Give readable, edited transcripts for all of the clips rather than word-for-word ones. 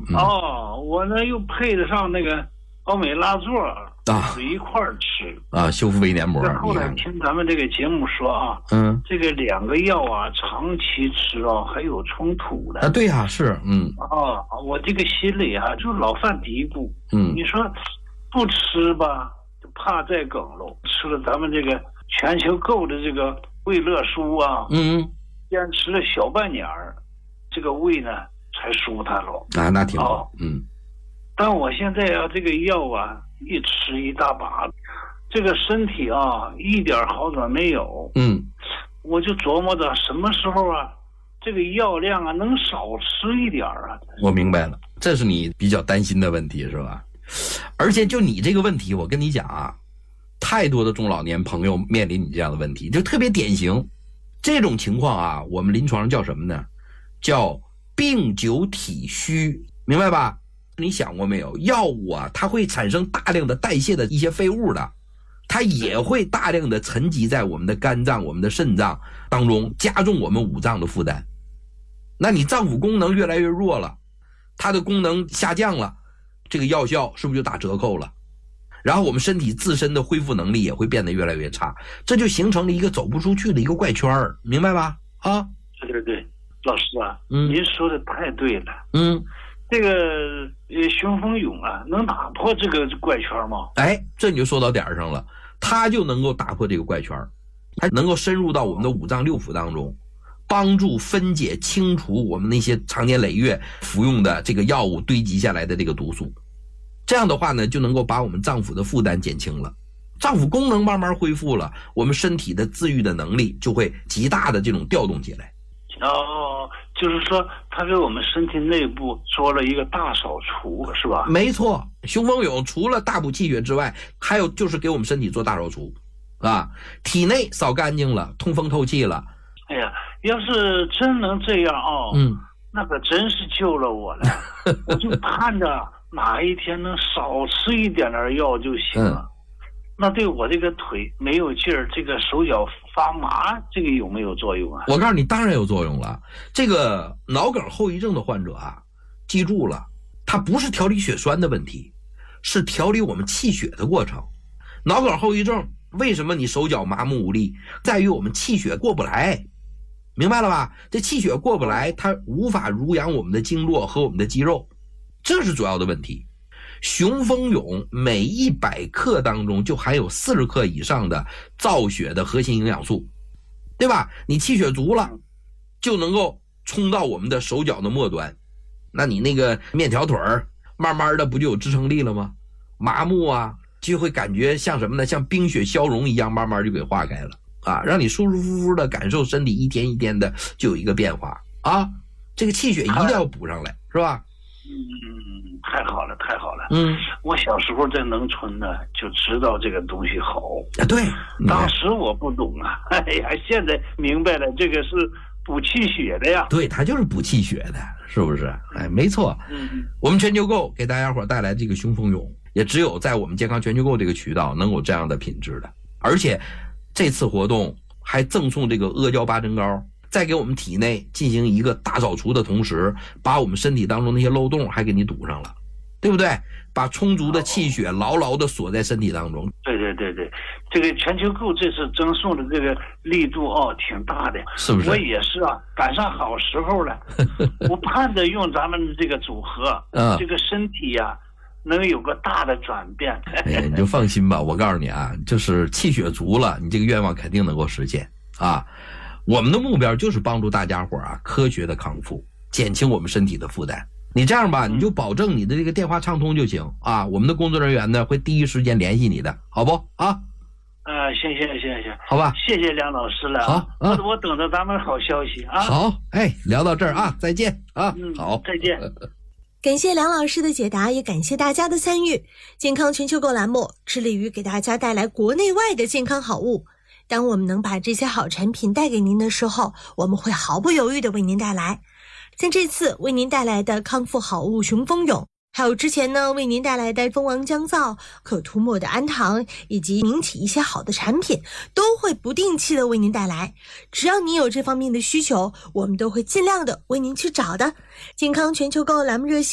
我呢又配得上那个奥美拉唑一块儿吃修复胃黏膜。 后来听咱们这个节目说这个2个药长期吃还有冲突的对呀，是我这个心里就老犯嘀咕，你说不吃吧就怕再梗喽，吃了咱们这个全球购的这个胃乐舒坚持了小半年这个胃呢才舒坦了那挺好但我现在这个药一吃一大把，这个身体一点好转没有我就琢磨着什么时候这个药量能少吃一点我明白了，这是你比较担心的问题是吧？而且就你这个问题，我跟你讲太多的中老年朋友面临你这样的问题，就特别典型。这种情况我们临床上叫什么呢？叫病久体虚，明白吧？你想过没有，药物它会产生大量的代谢的一些废物的，它也会大量的沉积在我们的肝脏、我们的肾脏当中，加重我们五脏的负担。那你脏腑功能越来越弱了，它的功能下降了，这个药效是不是就打折扣了？然后我们身体自身的恢复能力也会变得越来越差，这就形成了一个走不出去的一个怪圈，明白吧？ 对，老师您说的太对了。这个雄风勇能打破这个怪圈吗？ 这你就说到点上了，它就能够打破这个怪圈，它能够深入到我们的五脏六腑当中，帮助分解清除我们那些长年累月服用的这个药物堆积下来的这个毒素。这样的话呢，就能够把我们脏腑的负担减轻了，脏腑功能慢慢恢复了，我们身体的自愈的能力就会极大的这种调动起来。 就是说它给我们身体内部做了一个大扫除，是吧？ 没错，雄风勇除了大补气血之外，还有就是给我们身体做大扫除体内扫干净了，通风透气了。 要是真能这样那可真是救了我了。我就盼着哪一天能少吃一点药就行了。那对我这个腿没有劲儿，这个手脚发麻，这个有没有作用我告诉你，当然有作用了。这个脑梗后遗症的患者记住了，它不是调理血栓的问题，是调理我们气血的过程。脑梗后遗症为什么你手脚麻木无力，在于我们气血过不来，明白了吧？这气血过不来，它无法濡养我们的经络和我们的肌肉，这是主要的问题。雄风勇每100克当中就含有40克以上的造血的核心营养素，对吧？你气血足了，就能够冲到我们的手脚的末端，那你那个面条腿慢慢的不就有支撑力了吗？麻木就会感觉像什么呢？像冰雪消融一样，慢慢就给化开了让你舒舒服服的感受身体一天一天的就有一个变化这个气血一定要补上来，是吧？ 太好了，太好了。我小时候在农村呢，就知道这个东西好对， 当时我不懂现在明白了，这个是补气血的呀。 对，它就是补气血的，是不是？没错。我们全球购给大家伙带来这个雄风勇，也只有在我们健康全球购这个渠道能有这样的品质的。而且这次活动还赠送这个阿胶八珍膏，在给我们体内进行一个大扫除的同时，把我们身体当中那些漏洞还给你堵上了，对不对？把充足的气血牢牢的锁在身体当中。 对，这个全球购这次赠送的这个力度挺大的， 是不是？我也是赶上好时候了。我盼着用咱们这个组合这个身体能有个大的转变。 你就放心吧，我告诉你就是气血足了，你这个愿望肯定能够实现我们的目标就是帮助大家伙科学的康复，减轻我们身体的负担。你这样吧，你就保证你的这个电话畅通就行我们的工作人员呢会第一时间联系你的，好不行， 好吧， 谢谢梁老师了。 好我等着咱们好消息好，聊到这儿再见好， 再见。 感谢梁老师的解答，也感谢大家的参与。健康全球购栏目致力于给大家带来国内外的健康好物。当我们能把这些好产品带给您的时候，我们会毫不犹豫地为您带来。像这次为您带来的康复好物雄风勇，还有之前呢为您带来的蜂王姜皂、可涂抹的氨糖，以及名起一些好的产品，都会不定期的为您带来。只要你有这方面的需求，我们都会尽量的为您去找的。健康全球购栏目热线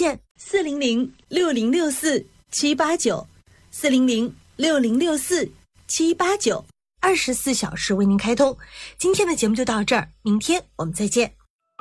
，400-6064-789，400-6064-789，24小时为您开通。今天的节目就到这儿，明天我们再见。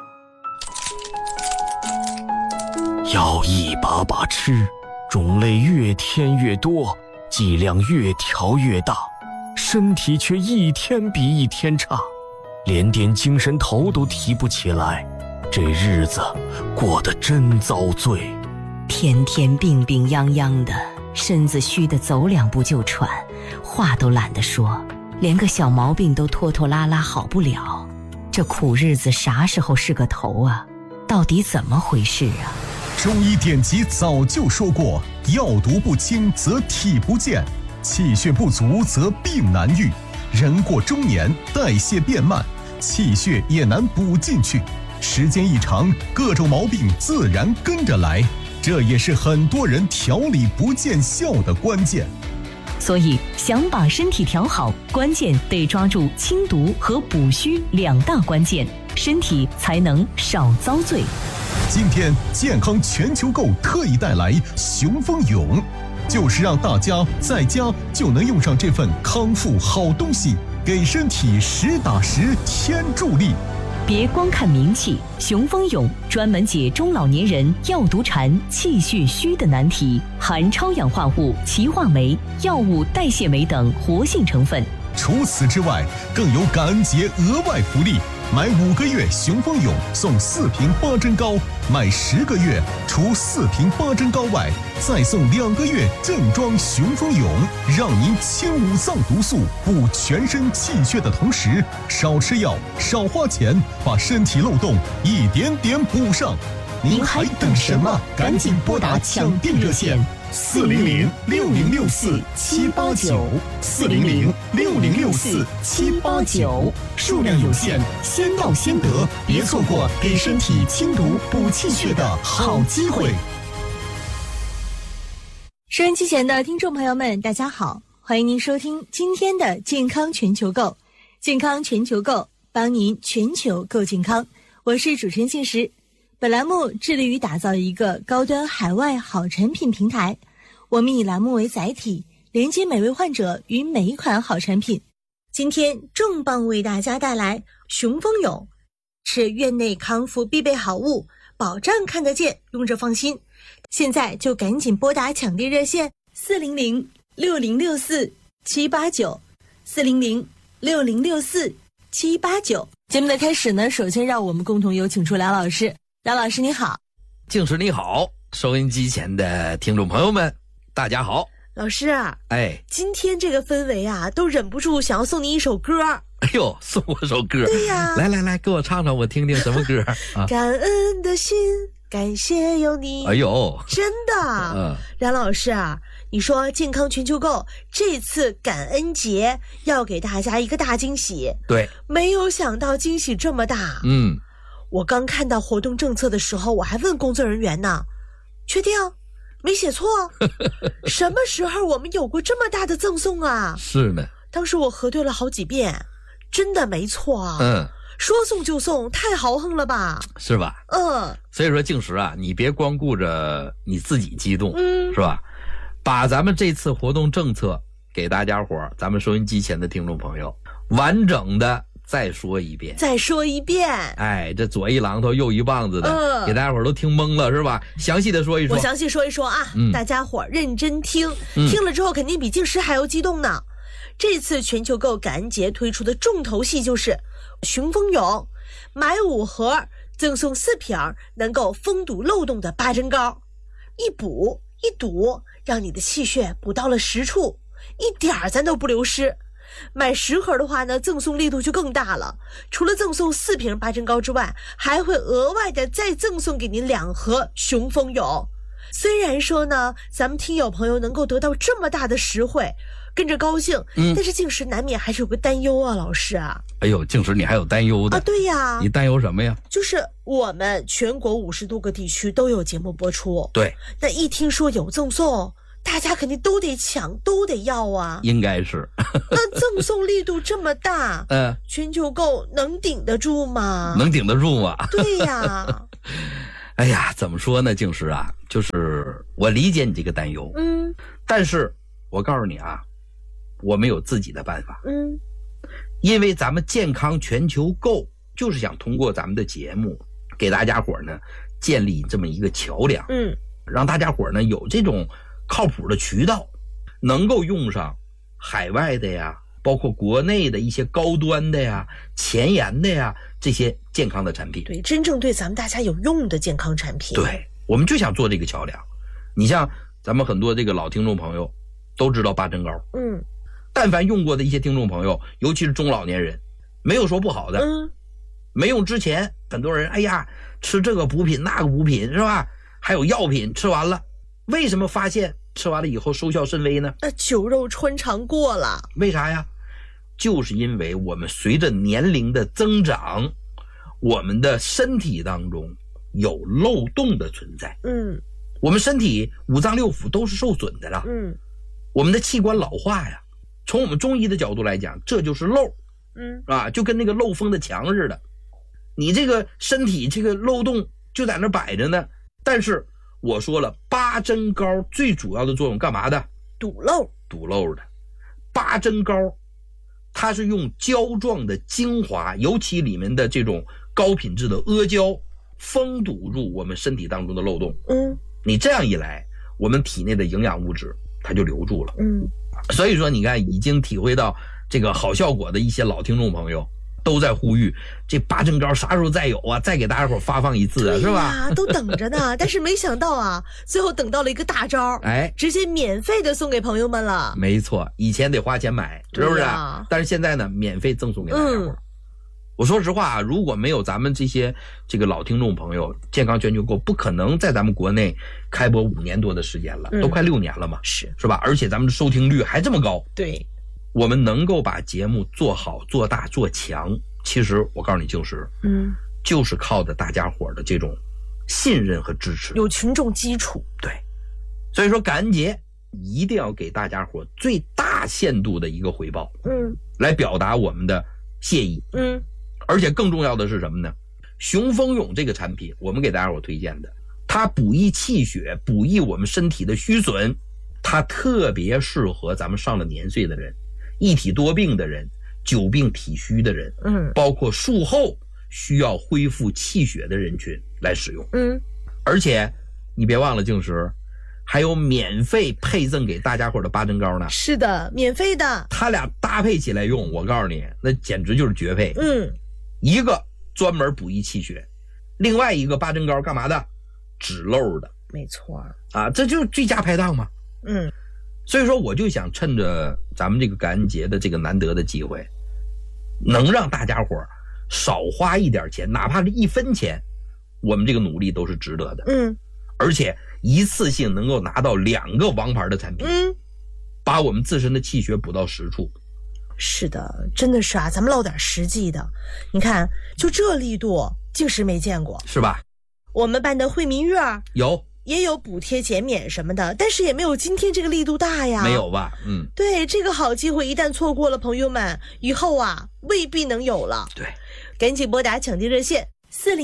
要一把把吃，种类越添越多，剂量越调越大，身体却一天比一天差，连点精神头都提不起来，这日子过得真遭罪。 天天病病殃殃的，身子虚得走2步就喘，话都懒得说，连个小毛病都拖拖拉拉好不了。这苦日子啥时候是个头啊？到底怎么回事啊？ 中医典籍早就说过，药毒不清则体不健，气血不足则病难愈。人过中年，代谢变慢，气血也难补进去，时间一长，各种毛病自然跟着来，这也是很多人调理不见效的关键。 所以想把身体调好，关键得抓住清毒和补虚2大关键，身体才能少遭罪。 今天健康全球购特意带来雄风勇，就是让大家在家就能用上这份康复好东西，给身体实打实添助力。 别光看名气，雄风勇专门解中老年人药毒馋、气血虚的难题，含超氧化物、歧化酶、药物代谢酶等活性成分。 除此之外，更有感恩节额外福利，买5个月雄风勇送4瓶8珍膏，买10个月除4瓶8珍膏外，再送2个月正装雄风勇，让您清五脏毒素、补全身气血的同时，少吃药、少花钱，把身体漏洞一点点补上。您还等什么？赶紧拨打抢订热线400-6064-789，400-6064-789，数量有限，先到先得，别错过给身体清毒补气血的好机会。 收音机前的听众朋友们，大家好，欢迎您收听今天的健康全球购，健康全球购，帮您全球购健康，我是主持人静时。本栏目致力于打造一个高端海外好产品平台，我们以栏目为载体，连接每位患者与每一款好产品。今天重磅为大家带来雄风勇，是院内康复必备好物，保障看得见，用着放心。现在就赶紧拨打抢订热线400-6064-789，400-6064-789。节目的开始呢，首先让我们共同有请出梁老师。梁老师你好。 静时你好，收音机前的听众朋友们大家好。 老师啊，今天这个氛围啊，都忍不住想要送你一首歌。 哎呦，送我首歌？ 对呀， 来给我唱唱，我听听什么歌啊？ 感恩的心，感谢有你。 哎呦， 真的。梁老师啊，你说健康全球购这次感恩节要给大家一个大惊喜。 对， 没有想到惊喜这么大。我刚看到活动政策的时候，我还问工作人员呢，确定没写错？什么时候我们有过这么大的赠送啊？ 是呢， 当时我核对了好几遍，真的没错啊。说送就送，太豪横了吧？ 是吧？所以说静时啊，你别光顾着你自己激动，是吧？把咱们这次活动政策给大家伙，咱们收音机前的听众朋友完整的再说一遍。这左一榔头右一棒子的，给大家伙都听懵了是吧？详细的说一说。 我详细说一说啊，大家伙认真听，听了之后肯定比静时还要激动呢。这次全球购感恩节推出的重头戏就是雄风勇，买5盒赠送4瓶能够封堵漏洞的8珍膏，一补一堵，让你的气血补到了实处，一点咱都不流失。买10盒的话呢，赠送力度就更大了，除了赠送4瓶8珍膏之外，还会额外的再赠送给您2盒雄风勇。虽然说呢，咱们听友朋友能够得到这么大的实惠，跟着高兴，但是静时难免还是有个担忧啊，老师啊。 哎呦，静时你还有担忧的啊？ 对呀。 你担忧什么呀？ 就是我们全国50多个地区都有节目播出， 对， 那一听说有赠送，大家肯定都得抢，都得要啊。 应该是。 那赠送力度这么大，全球购能顶得住吗？ 能顶得住吗？ 对呀。 哎呀，怎么说呢，静师啊，就是我理解你这个担忧，但是我告诉你啊，我们有自己的办法，因为咱们健康全球购就是想通过咱们的节目给大家伙呢建立这么一个桥梁，让大家伙呢有这种靠谱的渠道，能够用上海外的呀，包括国内的一些高端的呀、前沿的呀这些健康的产品。 对，真正对咱们大家有用的健康产品。 对，我们就想做这个桥梁。你像咱们很多这个老听众朋友都知道八珍膏，但凡用过的一些听众朋友，尤其是中老年人，没有说不好的，没用之前很多人哎呀吃这个补品那个补品是吧，还有药品吃完了，为什么发现吃完了以后收效甚微呢？ 酒肉穿肠过了。 为啥呀？就是因为我们随着年龄的增长，我们的身体当中有漏洞的存在，我们身体五脏六腑都是受损的了，我们的器官老化呀，从我们中医的角度来讲，这就是漏，就跟那个漏风的墙似的，你这个身体这个漏洞就在那摆着呢。但是我说了，八珍膏最主要的作用干嘛的？ 堵漏的。 八珍膏它是用胶状的精华，尤其里面的这种高品质的阿胶，封堵住我们身体当中的漏洞。你这样一来，我们体内的营养物质它就留住了。所以说你看，已经体会到这个好效果的一些老听众朋友都在呼吁，这八珍膏啥时候再有啊，再给大家伙发放一次啊，是吧？ 都等着呢。但是没想到啊，最后等到了一个大招，直接免费的送给朋友们了。 没错，以前得花钱买，是不是？但是现在呢，免费赠送给大家伙。我说实话啊，如果没有咱们这个老听众朋友，健康全球购不可能在咱们国内开播5年多的时间了，都快6年了嘛，是吧？而且咱们的收听率还这么高。 对， 我们能够把节目做好、做大、做强，其实我告诉你，就是靠着大家伙的这种信任和支持， 有群众基础。 对，所以说感恩节一定要给大家伙最大限度的一个回报，来表达我们的谢意，而且更重要的是什么呢？雄风勇这个产品，我们给大家伙推荐的，它补益气血，补益我们身体的虚损，它特别适合咱们上了年岁的人，一体多病的人，久病体虚的人，包括术后需要恢复气血的人群来使用，而且你别忘了，静时还有免费配赠给大家伙的八珍膏呢。 是的，免费的。 他俩搭配起来用，我告诉你，那简直就是绝配。一个专门补益气血，另外一个八珍膏干嘛的？止漏的。 没错啊，这就是最佳拍档嘛。所以说我就想趁着咱们这个感恩节的这个难得的机会，能让大家伙少花一点钱，哪怕是1分钱，我们这个努力都是值得的。而且一次性能够拿到2个王牌的产品，把我们自身的气血补到实处。 是的，真的是啊，咱们唠点实际的。你看，就这力度，静时没见过， 是吧？ 我们办的惠民月也有补贴减免什么的，但是也没有今天这个力度大呀。 没有吧？ 对，这个好机会一旦错过了，朋友们，以后啊未必能有了。 对， 赶紧拨打抢订热线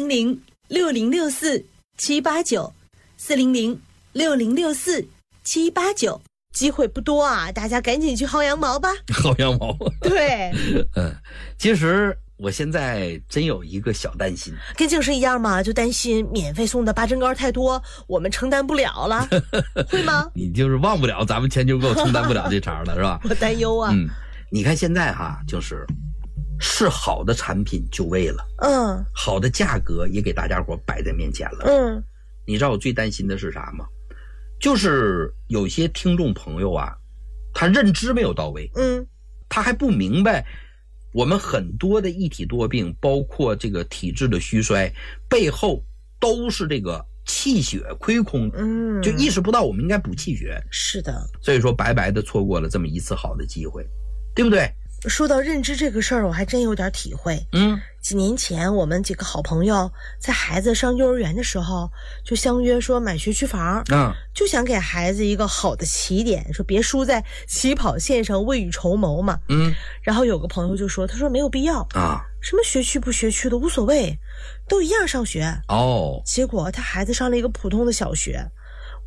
400-6064-789，400-6064-789，机会不多啊，大家赶紧去薅羊毛吧。 薅羊毛。 对， 其实我现在真有一个小担心， 跟静时一样嘛，就担心免费送的八珍膏太多，我们承担不了了，会吗？ 你就是忘不了咱们全球购承担不了这茬了，是吧？ 我担忧啊。 你看现在是好的产品就位了，好的价格也给大家伙摆在面前了，你知道我最担心的是啥吗？就是有些听众朋友啊，他认知没有到位，他还不明白我们很多的一体多病，包括这个体质的虚衰，背后都是这个气血亏空，就意识不到我们应该补气血。 是的， 所以说白白的错过了这么一次好的机会，对不对？ 说到认知这个事儿，我还真有点体会。几年前我们几个好朋友在孩子上幼儿园的时候，就相约说买学区房，就想给孩子一个好的起点，说别输在起跑线上，未雨绸缪嘛。然后有个朋友就说，他说没有必要啊，什么学区不学区的无所谓，都一样上学。结果他孩子上了一个普通的小学，